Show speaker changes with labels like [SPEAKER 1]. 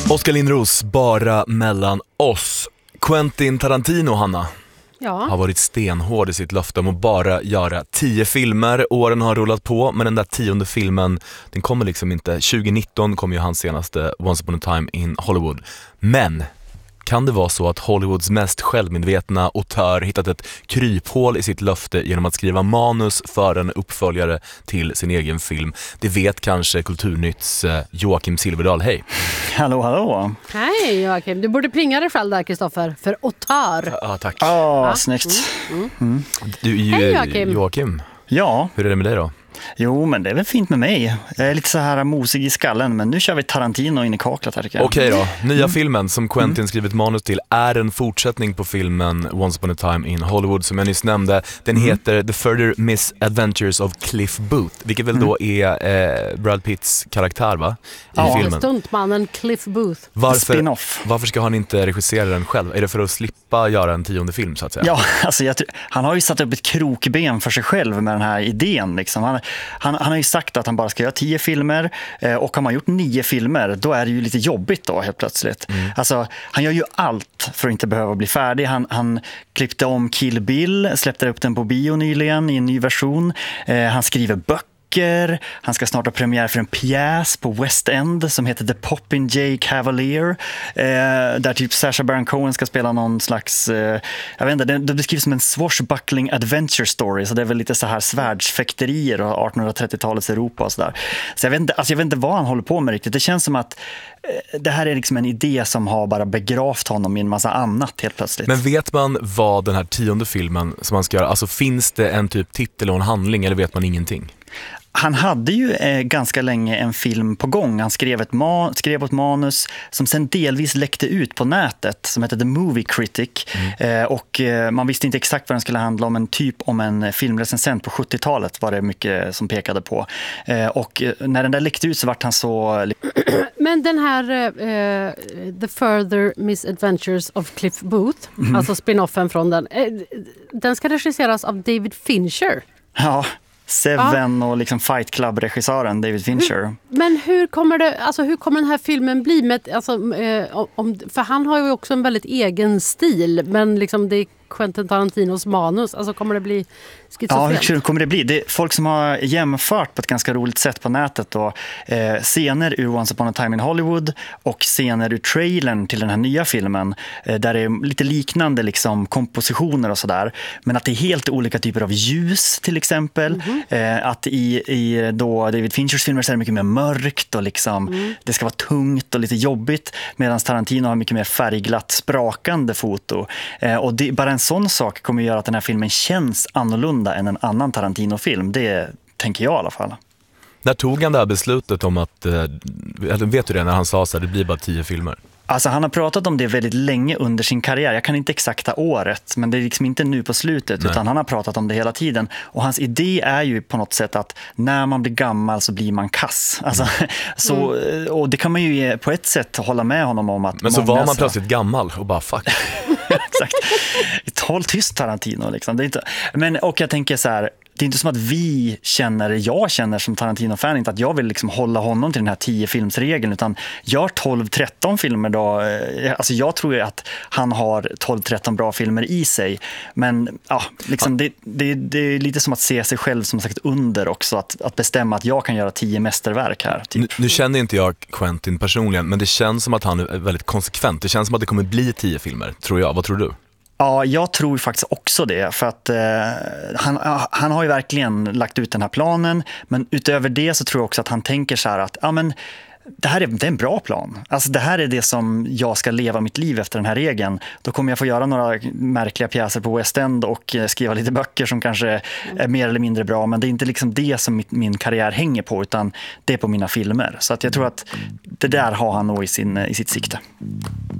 [SPEAKER 1] Oskar Lindros, bara mellan oss. Quentin Tarantino, Hanna, har varit stenhård i sitt löfte om att bara göra 10 filmer. Åren har rullat på, men den där 10:e filmen, den kommer liksom inte. 2019 kom ju hans senaste Once upon a time in Hollywood. Men kan det vara så att Hollywoods mest självmedvetna autör hittat ett kryphål i sitt löfte genom att skriva manus för en uppföljare till sin egen film? Det vet kanske Kulturnytts Joakim Silverdal. Hej!
[SPEAKER 2] Hallå, hallå!
[SPEAKER 3] Hej Joakim, du borde plinga dig själv där, Kristoffer, för autör.
[SPEAKER 1] Ja, tack.
[SPEAKER 2] Snyggt.
[SPEAKER 1] Du är ju
[SPEAKER 3] Hej, Joakim.
[SPEAKER 2] Ja.
[SPEAKER 1] Hur är det med dig då?
[SPEAKER 2] Jo, men det är väl fint med mig. Jag är lite så här mosig i skallen, men nu kör vi Tarantino in i kaklet här, tycker jag.
[SPEAKER 1] Okej då, nya filmen som Quentin skrivit manus till är en fortsättning på filmen Once upon a time in Hollywood som jag nyss nämnde. Den heter The Further Misadventures of Cliff Booth, vilket väl då är Brad Pitts karaktär, va? I filmen.
[SPEAKER 3] Stuntmannen Cliff Booth.
[SPEAKER 2] Varför
[SPEAKER 1] ska han inte regissera den själv? Är det för att slippa göra en 10:e film, så att säga?
[SPEAKER 2] Ja, alltså han har ju satt upp ett krokben för sig själv med den här idén liksom. Han har ju sagt att han bara ska göra 10 filmer, och har man gjort 9 filmer, då är det ju lite jobbigt då helt plötsligt. Alltså, han gör ju allt för att inte behöva bli färdig. Han klippte om Kill Bill, släppte upp den på bio nyligen i en ny version. Han skriver böcker. Han ska snart ha premiär för en pjäs på West End som heter The Popinjay Cavalier, där typ Sacha Baron Cohen ska spela någon slags, jag vet inte, det beskrivs som en swashbuckling adventure story, så det är väl lite så här svärdsfäkterier och 1830-talets Europa och sådär. Så jag vet inte vad han håller på med riktigt. Det känns som att det här är liksom en idé som har bara begravt honom i en massa annat helt plötsligt.
[SPEAKER 1] Men vet man vad den här 10:e filmen som man ska göra, alltså finns det en typ titel och en handling, eller vet man ingenting?
[SPEAKER 2] Han hade ju ganska länge en film på gång. Han skrev ett manus som sen delvis läckte ut på nätet som heter The Movie Critic. Och man visste inte exakt vad den skulle handla om. Om en filmrecensent på 70-talet var det mycket som pekade på. Och när den där läckte ut så vart han så...
[SPEAKER 3] Men den här The Further Misadventures of Cliff Booth, alltså spin-offen från den ska regisseras av David Fincher.
[SPEAKER 2] Ja, Seven och liksom Fight Club-regissören David Fincher.
[SPEAKER 3] Men hur kommer den här filmen bli med, för han har ju också en väldigt egen stil, men liksom det är Quentin Tarantinos manus, alltså kommer det bli schizofrent?
[SPEAKER 2] Ja, hur kommer det bli? Det är folk som har jämfört på ett ganska roligt sätt på nätet då, scener ur Once upon a time in Hollywood och scener ur trailern till den här nya filmen, där det är lite liknande liksom kompositioner och sådär, men att det är helt olika typer av ljus till exempel. Att i då David Finchers filmer så är det mycket mer mörkt och liksom det ska vara tungt och lite jobbigt, medan Tarantino har mycket mer färgglatt, sprakande foto. Och det, bara en sån sak kommer att göra att den här filmen känns annorlunda än en annan Tarantino-film. Det tänker jag i alla fall.
[SPEAKER 1] När tog han det här beslutet om att, vet du det, när han sa så här, det blir bara 10 filmer?
[SPEAKER 2] Alltså han har pratat om det väldigt länge under sin karriär. Jag kan inte exakta året, men det är liksom inte nu på slutet. Nej. Utan han har pratat om det hela tiden. Och hans idé är ju på något sätt att när man blir gammal så blir man kass. Alltså, och det kan man ju på ett sätt hålla med honom om. Att
[SPEAKER 1] men så var man plötsligt gammal och bara fuck.
[SPEAKER 2] Exakt. Håll tyst Tarantino liksom. Det är inte... Men, och jag tänker så här, det är inte som att jag känner som Tarantino-fan inte att jag vill liksom hålla honom till den här 10-filmsregeln, utan gör 12-13 filmer då. Alltså jag tror att han har 12-13 bra filmer i sig, men ja, liksom det är lite som att se sig själv som sagt under också, att bestämma att jag kan göra 10 mästerverk här. Typ.
[SPEAKER 1] Nu känner inte jag Quentin personligen, men det känns som att han är väldigt konsekvent. Det känns som att det kommer bli 10 filmer, tror jag. Vad tror du?
[SPEAKER 2] Ja, jag tror faktiskt också det, för att han har ju verkligen lagt ut den här planen, men utöver det så tror jag också att han tänker så här att det är en bra plan. Alltså det här är det som jag ska leva mitt liv efter den här regeln. Då kommer jag få göra några märkliga pjäser på West End och skriva lite böcker som kanske är mer eller mindre bra, men det är inte liksom det som min karriär hänger på, utan det är på mina filmer. Så att jag tror att det där har han nog i sitt sikte.